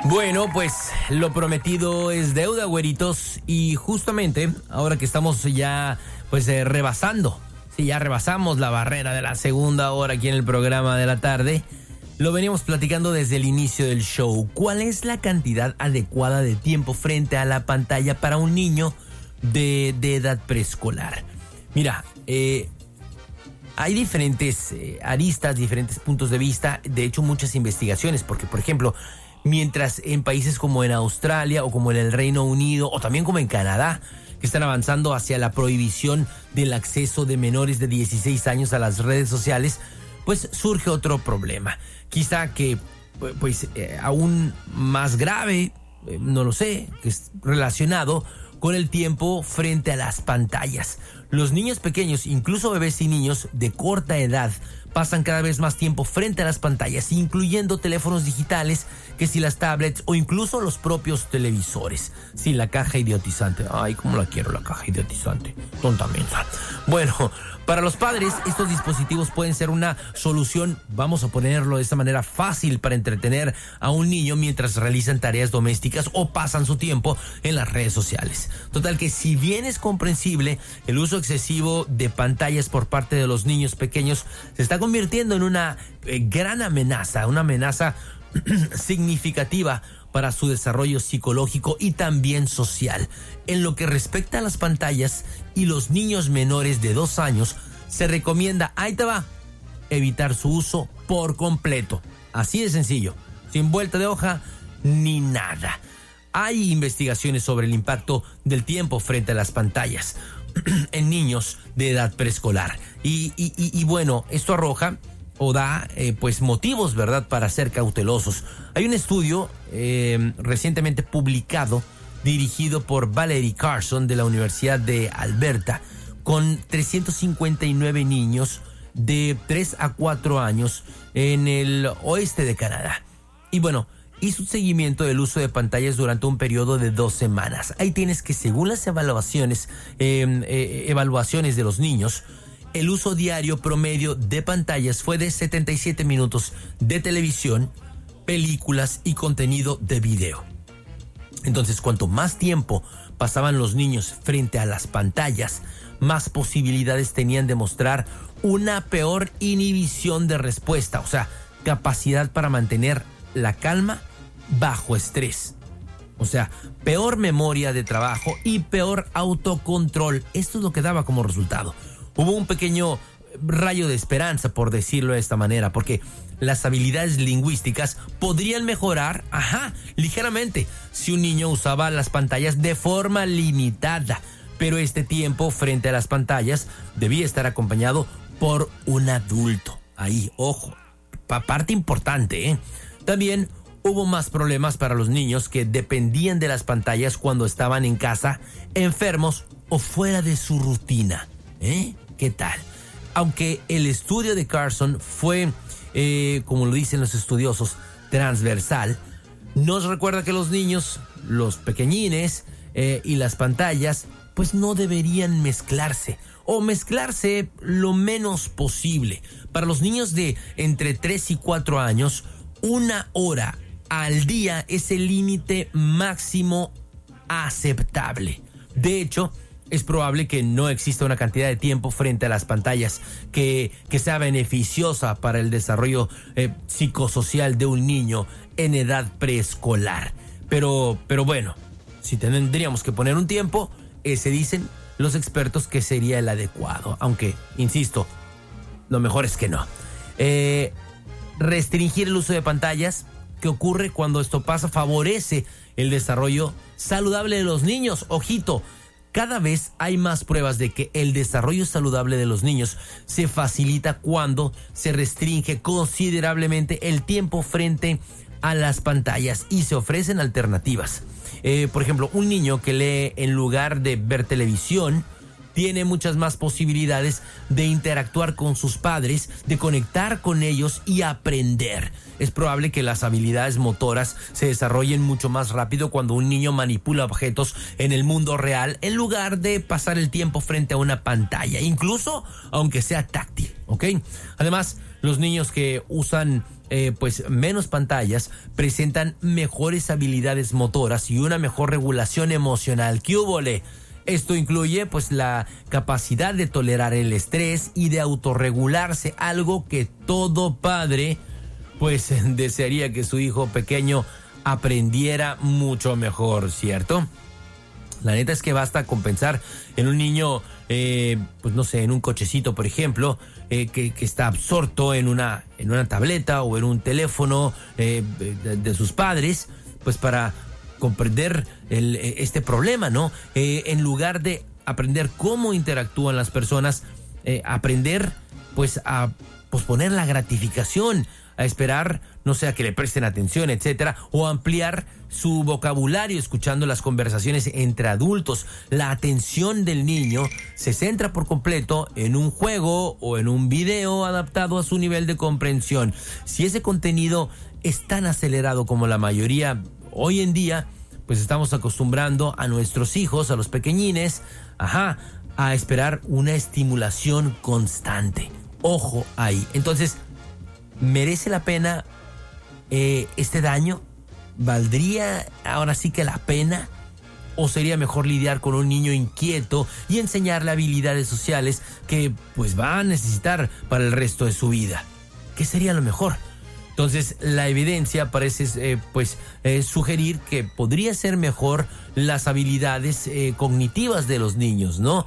Bueno, pues lo prometido es deuda, güeritos. Y justamente ahora que estamos ya rebasando, ya rebasamos la barrera de la segunda hora aquí en el programa de la tarde. Lo veníamos platicando desde el inicio del show. ¿Cuál es la cantidad adecuada de tiempo frente a la pantalla para un niño de edad preescolar? Mira, hay diferentes aristas, diferentes puntos de vista. De hecho, muchas investigaciones, porque, por ejemplo, mientras en países como en Australia o como en el Reino Unido o también como en Canadá, que están avanzando hacia la prohibición del acceso de menores de 16 años a las redes sociales, pues surge otro problema. Quizá que, aún más grave, no lo sé, que es relacionado con el tiempo frente a las pantallas. Los niños pequeños, incluso bebés y niños de corta edad, pasan cada vez más tiempo frente a las pantallas, incluyendo teléfonos digitales, que si las tablets o incluso los propios televisores. Sí, la caja idiotizante. Ay, cómo la quiero, la caja idiotizante. Tonta mensa. Bueno, para los padres, estos dispositivos pueden ser una solución, vamos a ponerlo de esta manera, fácil para entretener a un niño mientras realizan tareas domésticas o pasan su tiempo en las redes sociales. Total que, si bien es comprensible, el uso excesivo de pantallas por parte de los niños pequeños se está convirtiendo en una gran amenaza, una amenaza significativa para su desarrollo psicológico y también social. En lo que respecta a las pantallas y los niños menores de 2 años, se recomienda, ahí te va, evitar su uso por completo. Así de sencillo, sin vuelta de hoja ni nada. Hay investigaciones sobre el impacto del tiempo frente a las pantallas en niños de edad preescolar. Y bueno, esto arroja o da motivos, ¿verdad?, para ser cautelosos. Hay un estudio recientemente publicado, dirigido por Valerie Carson de la Universidad de Alberta, con 359 niños de 3 a 4 años en el oeste de Canadá. Y bueno, hizo un seguimiento del uso de pantallas durante un periodo de 2 semanas. Ahí tienes que, según las evaluaciones de los niños, el uso diario promedio de pantallas fue de 77 minutos de televisión, películas y contenido de video. Entonces, cuanto más tiempo pasaban los niños frente a las pantallas, más posibilidades tenían de mostrar una peor inhibición de respuesta, o sea, capacidad para mantener la calma bajo estrés. O sea, peor memoria de trabajo y peor autocontrol. Esto es lo que daba como resultado. Hubo un pequeño rayo de esperanza, por decirlo de esta manera, porque las habilidades lingüísticas podrían mejorar, ligeramente, si un niño usaba las pantallas de forma limitada. Pero este tiempo frente a las pantallas debía estar acompañado por un adulto. Ahí, ojo, parte importante, ¿eh? También hubo más problemas para los niños que dependían de las pantallas cuando estaban en casa, enfermos o fuera de su rutina. ¿Qué tal? Aunque el estudio de Carson fue, como lo dicen los estudiosos, transversal, nos recuerda que los niños, los pequeñines y las pantallas, pues no deberían mezclarse, o mezclarse lo menos posible. Para los niños de entre 3 y 4 años, 1 hora al día es el límite máximo aceptable. De hecho, es probable que no exista una cantidad de tiempo frente a las pantallas que sea beneficiosa para el desarrollo psicosocial de un niño en edad preescolar. Pero bueno, si tendríamos que poner un tiempo, ese dicen los expertos que sería el adecuado. Aunque, insisto, lo mejor es que no. Restringir el uso de pantallas, ¿qué ocurre cuando esto pasa? Favorece el desarrollo saludable de los niños. Ojito, cada vez hay más pruebas de que el desarrollo saludable de los niños se facilita cuando se restringe considerablemente el tiempo frente a las pantallas y se ofrecen alternativas. Por ejemplo, un niño que lee en lugar de ver televisión tiene muchas más posibilidades de interactuar con sus padres, de conectar con ellos y aprender. Es probable que las habilidades motoras se desarrollen mucho más rápido cuando un niño manipula objetos en el mundo real en lugar de pasar el tiempo frente a una pantalla, incluso aunque sea táctil, ¿ok? Además, los niños que usan pues menos pantallas, presentan mejores habilidades motoras y una mejor regulación emocional. ¿Qué húbole? Esto incluye pues la capacidad de tolerar el estrés y de autorregularse, algo que todo padre pues desearía que su hijo pequeño aprendiera mucho mejor, ¿cierto? La neta es que basta con pensar en un niño, pues no sé, en un cochecito, por ejemplo, que está absorto en una tableta o en un teléfono de sus padres, pues para comprender este problema, ¿no? En lugar de aprender cómo interactúan las personas, aprender pues a posponer la gratificación, a esperar, no sé, a que le presten atención, etcétera, o ampliar su vocabulario escuchando las conversaciones entre adultos. La atención del niño se centra por completo en un juego o en un video adaptado a su nivel de comprensión. Si ese contenido es tan acelerado como la mayoría hoy en día, pues estamos acostumbrando a nuestros hijos, a los pequeñines, a esperar una estimulación constante. Ojo ahí. Entonces, ¿merece la pena este daño? ¿Valdría ahora sí que la pena? ¿O sería mejor lidiar con un niño inquieto y enseñarle habilidades sociales que pues va a necesitar para el resto de su vida? ¿Qué sería lo mejor? Entonces, la evidencia parece sugerir que podría ser mejor las habilidades cognitivas de los niños, ¿no?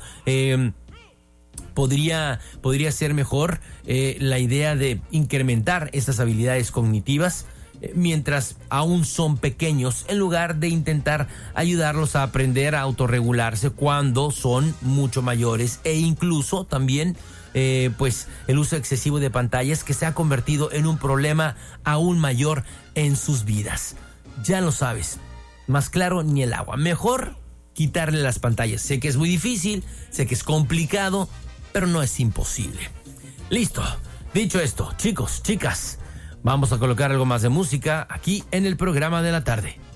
Podría ser mejor la idea de incrementar estas habilidades cognitivas mientras aún son pequeños, en lugar de intentar ayudarlos a aprender a autorregularse cuando son mucho mayores, e incluso también pues el uso excesivo de pantallas, que se ha convertido en un problema aún mayor en sus vidas. Ya lo sabes, más claro ni el agua. Mejor quitarle las pantallas. Sé que es muy difícil, sé que es complicado, pero no es imposible. Listo. Dicho esto, chicos, chicas, vamos a colocar algo más de música aquí en el programa de la tarde.